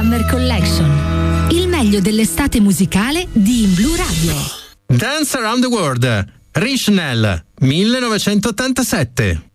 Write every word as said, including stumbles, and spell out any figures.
Summer Collection. Il meglio dell'estate musicale di In Blu Radio. Dance Around the World, Rishnell, millenovecentottantasette.